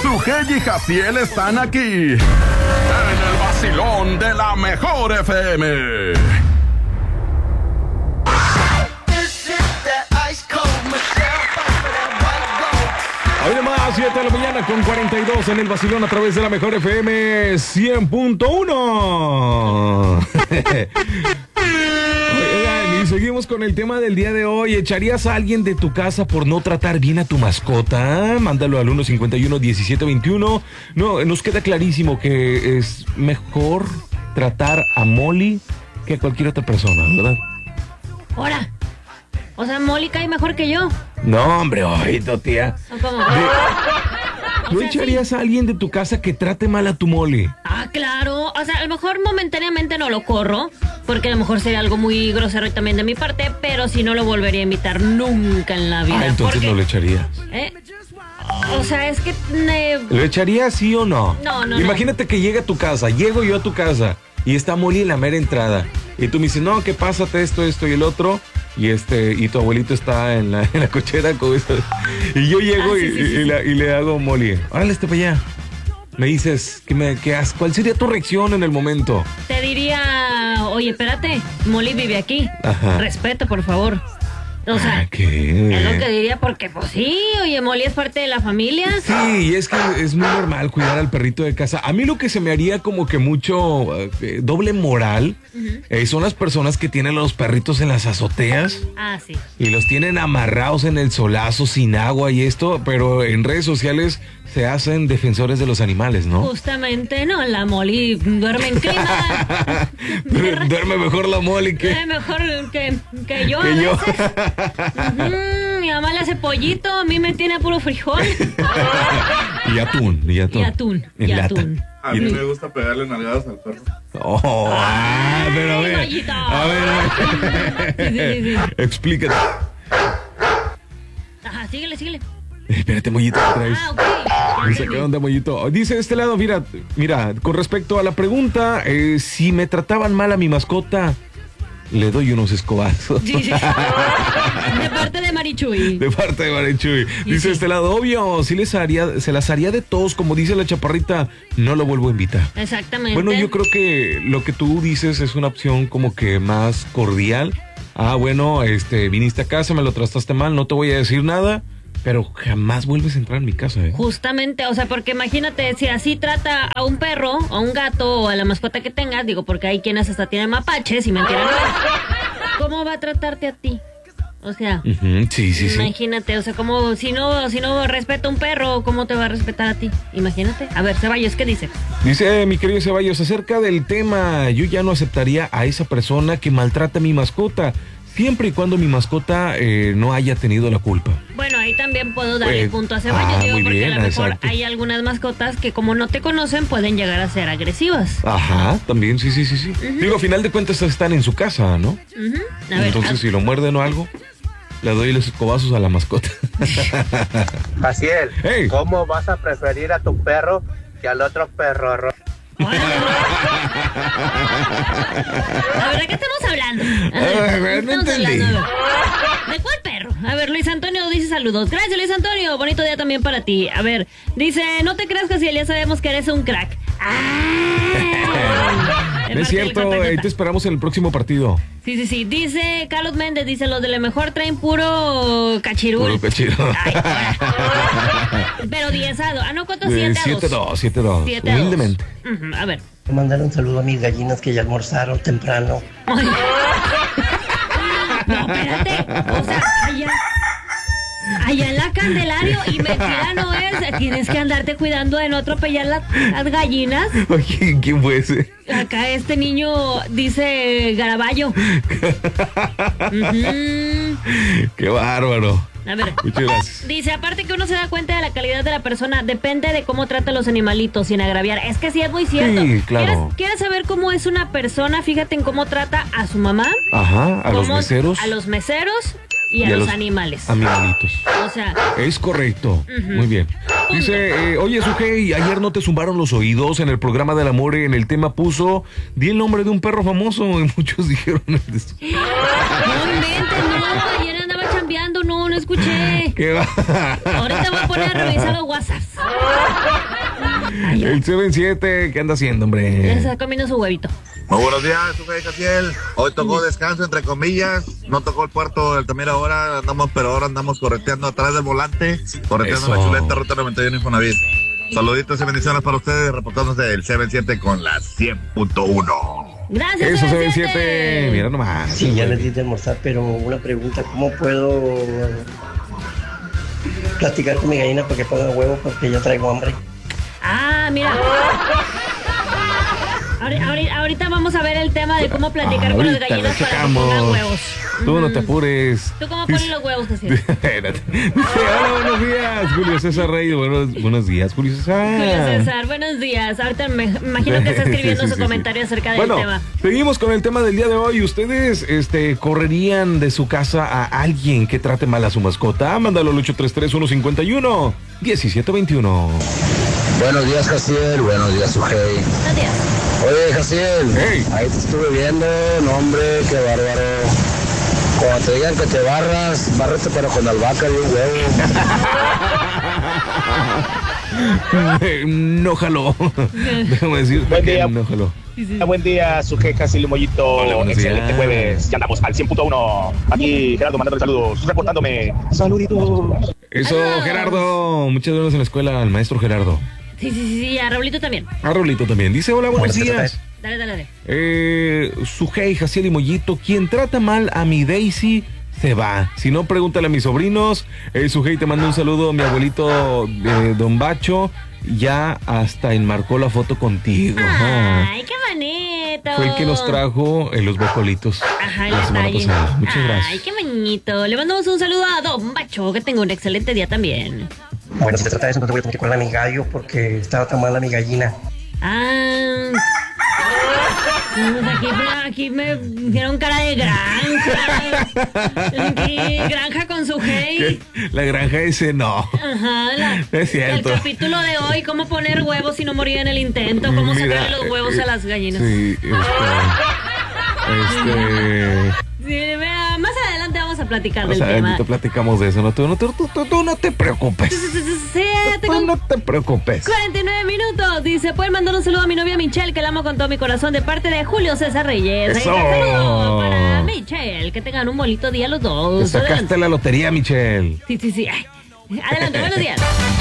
Sujei y Jaciel están aquí en el vacilón de la mejor FM. Hoy nomás, 7 de la mañana con 42 en el vacilón a través de la mejor FM 100.1. Oigan, y seguimos con el tema del día de hoy. ¿Echarías a alguien de tu casa por no tratar bien a tu mascota? Mándalo al 151-1721. No, nos queda clarísimo que es mejor tratar a Molly que a cualquier otra persona, ¿verdad? ¡Hora! O sea, Molly cae mejor que yo. No, hombre, ojito, tía. ¿Cómo? ¿Tú echarías a alguien de tu casa que trate mal a tu Molly? Ah, claro. O sea, a lo mejor momentáneamente no lo corro, porque a lo mejor sería algo muy grosero también de mi parte, pero si no lo volvería a invitar nunca en la vida. Ah, entonces porque, no lo echarías. O sea, es que... ¿Lo echarías sí o no? No. Imagínate que llega a tu casa, llego yo a tu casa y está Molly en la mera entrada. Y tú me dices, no, que pásate esto y el otro. Y tu abuelito está en la cochera con eso. Y yo llego sí. y le hago Molly, órale, para allá. Me dices, ¿cuál sería tu reacción en el momento? Te diría, oye, espérate, Molly vive aquí. Ajá. Respeto, por favor. O sea, ¿qué? es lo que diría, porque pues sí, oye, Molly es parte de la familia. Sí, es que es muy normal cuidar al perrito de casa. A mí lo que se me haría como que mucho doble moral son las personas que tienen los perritos en las azoteas. Ah, sí. Y los tienen amarrados en el solazo sin agua y esto, pero en redes sociales se hacen defensores de los animales, ¿no? Justamente, no, la Molly duerme en clima. Duerme mejor la Molly que... Duerme mejor que yo. Que yo. Mi mamá le hace pollito, a mí me tiene a puro frijol. Y atún. Y atún. A mí me gusta pegarle nalgadas al perro. Oh, pero a ver. Pollito. A ver. Sí. Explícate. Ajá, síguele. Espérate, Mollito, otra vez. Ah, ok. Me sacaron de Mollito. Dice de este lado, mira, con respecto a la pregunta, si me trataban mal a mi mascota, le doy unos escobazos. Sí. De parte de Marichuy. De parte de Marichuy. Dice de este lado, obvio, se las haría de todos, como dice la chaparrita, no lo vuelvo a invitar. Exactamente. Bueno, yo creo que lo que tú dices es una opción como que más cordial. Ah, bueno, viniste a casa, me lo trataste mal, no te voy a decir nada. Pero jamás vuelves a entrar en mi casa, ¿eh? Justamente, o sea, porque imagínate, si así trata a un perro, a un gato o a la mascota que tengas, digo, porque hay quienes hasta tienen mapaches y mentira no es. ¿Cómo va a tratarte a ti? O sea, sí. Imagínate, o sea, como si no respeta a un perro, ¿cómo te va a respetar a ti? Imagínate. A ver, Ceballos, ¿qué dice? Dice mi querido Ceballos, acerca del tema, yo ya no aceptaría a esa persona que maltrata a mi mascota, siempre y cuando mi mascota no haya tenido la culpa. Bueno, ahí también puedo darle punto a Ceballos, digo, porque bien, a lo mejor exacto. hay algunas mascotas que como no te conocen pueden llegar a ser agresivas. Ajá, también, sí. Digo, a final de cuentas están en su casa, ¿no? A ver, entonces, si lo muerden o algo, le doy los escobazos a la mascota. Jaciel, Hey. ¿Cómo vas a preferir a tu perro que al otro perro? A ver, ¿de qué estamos hablando? No entendí. ¿De cuál perro? A ver, Luis Antonio dice saludos. Gracias, Luis Antonio. Bonito día también para ti. A ver, dice, no te creas, Jaciel, ya sabemos que eres un crack. No es cierto, ahí te esperamos en el próximo partido. Sí. Dice Carlos Méndez, dice, los de la mejor traen puro cachirul. Puro cachirul. Pero 10-2. Ah, no, ¿cuánto? 7-2. 7-2. Humildemente. A ver. Mandar un saludo a mis gallinas que ya almorzaron temprano. No, espérate. O sea, allá en la Candelario y mentira no es. Tienes que andarte cuidando de no atropellar las gallinas. Oye, ¿quién fue ese? Acá este niño dice Garaballo. Qué bárbaro. A ver, muchas gracias. Dice, aparte que uno se da cuenta de la calidad de la persona, depende de cómo trata a los animalitos, sin agraviar. Es que sí es muy cierto. Sí, claro. ¿Quieres saber cómo es una persona? Fíjate en cómo trata a su mamá. Ajá, a los meseros. A los meseros y a los animales. Animalitos. O sea. Es correcto. Muy bien. Dice, oye, Sujei, ayer no te zumbaron los oídos en el programa del amor, en el tema puso, di el nombre de un perro famoso, y muchos dijeron el de su... No inventes, no, ayer andaba chambeando, no escuché. ¿Qué va? Ahorita voy a poner a revisar los WhatsApps. Ay, El 77, ¿qué anda haciendo, ya hombre? se está comiendo su huevito. Muy buenos días, Sujei Casiel. Hoy tocó descanso, entre comillas. No tocó el puerto del Altamira ahora, pero ahora andamos correteando atrás del volante, correteando Eso. la chuleta ruta 91 Infonavit. Saluditos y bendiciones para ustedes, reportándose del 77 con la 100.1. Gracias, Eso, 77. 77. Mira nomás. Sí, ya les di de almorzar, pero una pregunta, ¿cómo puedo platicar con mi gallina para que ponga huevo? Porque yo traigo hambre. Ah, mira. Ahorita vamos a ver el tema de cómo platicar con las Ahorita gallinas lo para que pongan checamos. huevos. Tú no te apures. ¿Tú cómo pones los huevos, Cecilia? Espérate. Dice, hola, buenos días, Julio César Rey. Buenos días, Julio César. Julio César, buenos días. Ahorita me imagino que está escribiendo Sí, su sí, comentario sí. acerca del Bueno, tema. seguimos con el tema del día de hoy. ¿Ustedes correrían de su casa a alguien que trate mal a su mascota? Mándalo al 833-151-1721. Buenos días, Jaciel. Buenos días, Sujei. Buenos días. Oye, Jaciel. Hey. Ahí te estuve viendo. No, hombre, qué bárbaro. Cuando te digan que te barras, bárrate pero con albahaca y un huevo. No jaló. Déjame decirte Buen que día. no jaló. Buen día, Sujei Casiel Mollito. Hola, buenos Excelente días. jueves. Ya andamos al 100.1. Aquí Gerardo mandando saludos, reportándome. Saluditos. Eso, Saludos. Gerardo. Muchas gracias en la escuela al maestro Gerardo. Sí, a Raulito también. A Rolito también. Dice, hola, buenos días. Dale. Sujei, Jaciel y Mollito, quien trata mal a mi Daisy se va. Si no, pregúntale a mis sobrinos. Sujei, te mando un saludo. Mi abuelito Don Bacho ya hasta enmarcó la foto contigo. Ay, qué bonito. Fue el que nos trajo los bocolitos Ajá, el la semana detalle. pasada. Muchas gracias. Ay, qué bonito. Le mandamos un saludo a Don Bacho, que tenga un excelente día también. Bueno, si se trata de eso, entonces voy a tener que correr a mi gallo porque estaba tan mala mi gallina. Ah. Aquí me hicieron cara de granja. Aquí, granja con su hey. La granja ese no. Ajá, Es cierto. El capítulo de hoy, cómo poner huevos y no morir en el intento, cómo Mira, sacarle los huevos a las gallinas. Sí, Sí, mira, más adelante vamos a platicar Más del tema. adelante platicamos de eso, ¿no? Tú no te preocupes. Tú no te preocupes. 49 minutos. Dice, pueden mandar un saludo a mi novia Michelle, que la amo con todo mi corazón, de parte de Julio César Reyes. ¡Eso! Saludo para Michelle. Que tengan un bonito día los Te dos. sacaste la lotería, Michelle. Sí. Ay, adelante, buenos días.